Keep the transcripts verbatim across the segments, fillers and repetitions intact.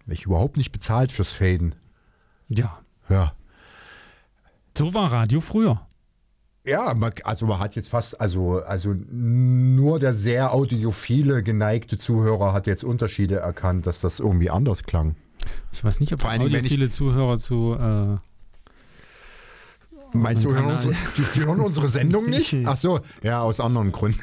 Werde ich überhaupt nicht bezahlt fürs Faden. Ja. Ja. So war Radio früher. Ja, man, also man hat jetzt fast, also, also nur der sehr audiophile, geneigte Zuhörer hat jetzt Unterschiede erkannt, dass das irgendwie anders klang. Ich weiß nicht, ob Vor allen Dingen, wenn ich- viele Zuhörer zu... Äh, Meinst du, Man hören kann unsere, die, die hören unsere Sendung nicht? Ach so, ja, aus anderen Gründen.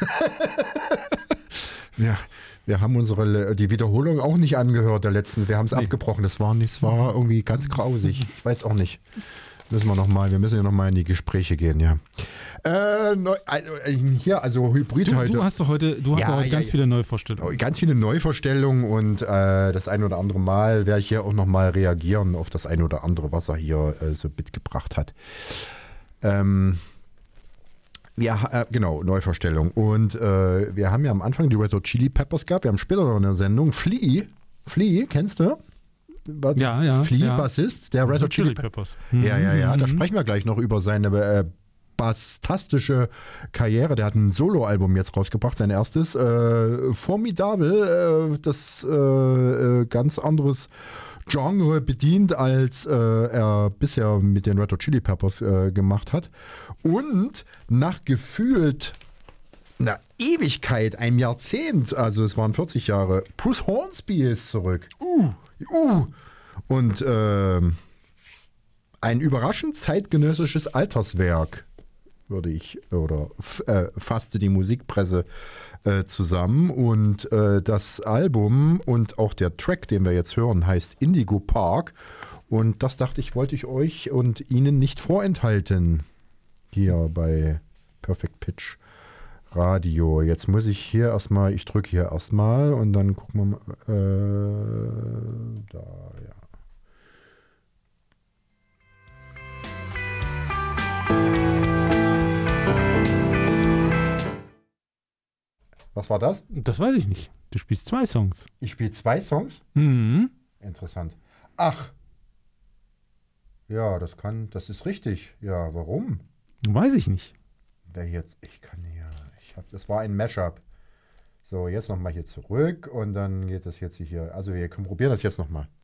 ja, wir haben unsere die Wiederholung auch nicht angehört, der letzten. Wir haben es Nee. abgebrochen. Das war, nicht, das war irgendwie ganz grausig. Ich weiß auch nicht. Müssen wir noch mal, wir müssen ja noch mal in die Gespräche gehen, ja. Äh, neu, also, hier, also Hybrid du, heute. du hast doch heute, du hast Ja, doch heute ja, ganz ja. viele Neuvorstellungen. Ganz viele Neuvorstellungen und äh, das ein oder andere Mal werde ich hier auch noch mal reagieren auf das ein oder andere, was er hier äh, so mitgebracht hat. Ähm, ja, äh, genau, Neuvorstellung. Und äh, wir haben ja am Anfang die Red Hot Chili Peppers gehabt. Wir haben später noch eine Sendung. Flea, Flea, kennst du? Ja, ja. Flea, ja. Bassist, der Red Hot Chili Peppers. Peppers. Ja, ja, ja. Da Mhm. sprechen wir gleich noch über seine äh, bastastische Karriere. Der hat ein Soloalbum jetzt rausgebracht, sein erstes. Äh, formidabel. Äh, das äh, äh, ganz anderes Genre bedient, als äh, er bisher mit den Red Hot Chili Peppers äh, gemacht hat. Und nach gefühlt einer Ewigkeit, einem Jahrzehnt, also es waren vierzig Jahre, Bruce Hornsby ist zurück. Uh, uh. Und ähm, ein überraschend zeitgenössisches Alterswerk, würde ich, oder f- äh, fasste die Musikpresse äh, zusammen. Und äh, das Album und auch der Track, den wir jetzt hören, heißt Indigo Park. Und das dachte ich, wollte ich euch und Ihnen nicht vorenthalten. Hier bei Perfect Pitch Radio. Jetzt muss ich hier erstmal, ich drücke hier erstmal und dann gucken wir mal. Äh, da, ja. Was war das? Das weiß ich nicht. Du spielst zwei Songs. Ich spiele zwei Songs. Mhm. Interessant. Ach. Ja, das kann, das ist richtig. Ja, warum? Weiß ich nicht. Wer jetzt, ich kann hier, ich habe, das war ein Mashup. So, jetzt nochmal hier zurück und dann geht das jetzt hier. Also wir können probieren das jetzt nochmal.